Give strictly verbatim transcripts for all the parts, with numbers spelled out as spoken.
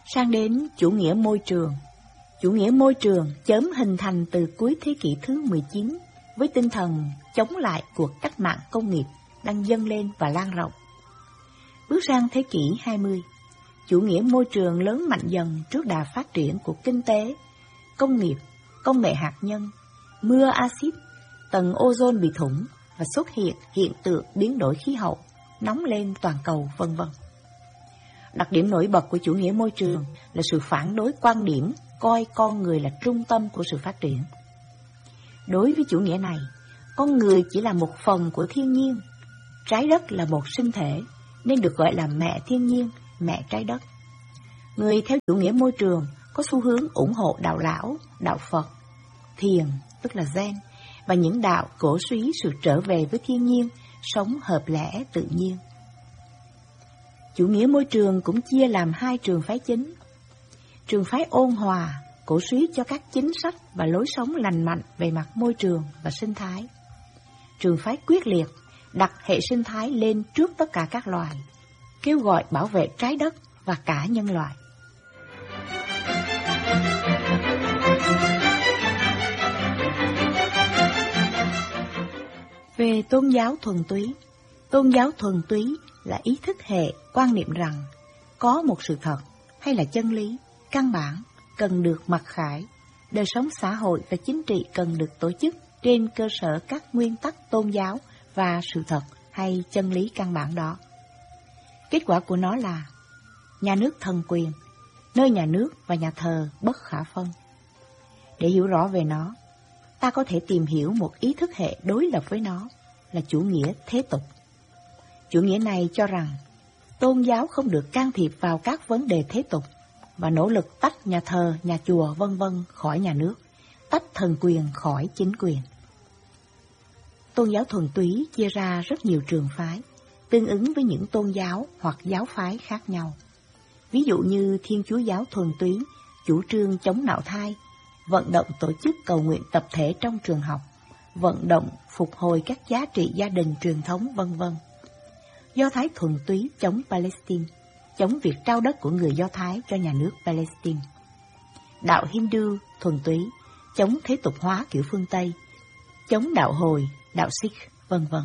Sang đến chủ nghĩa môi trường. Chủ nghĩa môi trường chớm hình thành từ cuối thế kỷ thứ mười chín với tinh thần chống lại cuộc cách mạng công nghiệp đang dâng lên và lan rộng. Bước sang thế kỷ hai mươi, chủ nghĩa môi trường lớn mạnh dần trước đà phát triển của kinh tế, công nghiệp, công nghệ hạt nhân, mưa axit, tầng ozone bị thủng và xuất hiện hiện tượng biến đổi khí hậu, nóng lên toàn cầu, vân vân. Đặc điểm nổi bật của chủ nghĩa môi trường là sự phản đối quan điểm coi con người là trung tâm của sự phát triển. Đối với chủ nghĩa này, con người chỉ là một phần của thiên nhiên, trái đất là một sinh thể nên được gọi là mẹ thiên nhiên, mẹ trái đất. Người theo chủ nghĩa môi trường có xu hướng ủng hộ đạo lão, đạo Phật, thiền tức là Zen và những đạo cổ suý sự trở về với thiên nhiên, sống hợp lẽ tự nhiên. Chủ nghĩa môi trường cũng chia làm hai trường phái chính. Trường phái ôn hòa, cổ suý cho các chính sách và lối sống lành mạnh về mặt môi trường và sinh thái. Trường phái quyết liệt, đặt hệ sinh thái lên trước tất cả các loài, kêu gọi bảo vệ trái đất và cả nhân loại. Về tôn giáo thuần túy, tôn giáo thuần túy là ý thức hệ quan niệm rằng có một sự thật hay là chân lý căn bản cần được mặc khải, đời sống xã hội và chính trị cần được tổ chức trên cơ sở các nguyên tắc tôn giáo và sự thật hay chân lý căn bản đó. Kết quả của nó là nhà nước thần quyền, nơi nhà nước và nhà thờ bất khả phân. Để hiểu rõ về nó, ta có thể tìm hiểu một ý thức hệ đối lập với nó là chủ nghĩa thế tục. Chủ nghĩa này cho rằng tôn giáo không được can thiệp vào các vấn đề thế tục và nỗ lực tách nhà thờ, nhà chùa vân vân khỏi nhà nước, tách thần quyền khỏi chính quyền. Tôn giáo thuần túy chia ra rất nhiều trường phái, tương ứng với những tôn giáo hoặc giáo phái khác nhau. Ví dụ như Thiên Chúa giáo thuần túy chủ trương chống nạo thai, vận động tổ chức cầu nguyện tập thể trong trường học, vận động phục hồi các giá trị gia đình truyền thống vân vân. Do Thái thuần túy chống Palestine, chống việc trao đất của người Do Thái cho nhà nước Palestine. Đạo Hindu thuần túy chống thế tục hóa kiểu phương Tây, chống đạo Hồi, đạo Sikh vân vân.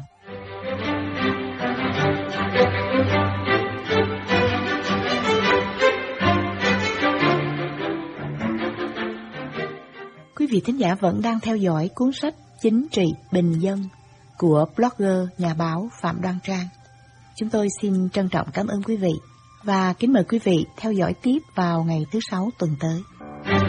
Quý vị thính giả vẫn đang theo dõi cuốn sách Chính trị bình dân của blogger, nhà báo Phạm Đoan Trang. Chúng tôi xin trân trọng cảm ơn quý vị và kính mời quý vị theo dõi tiếp vào ngày thứ Sáu tuần tới.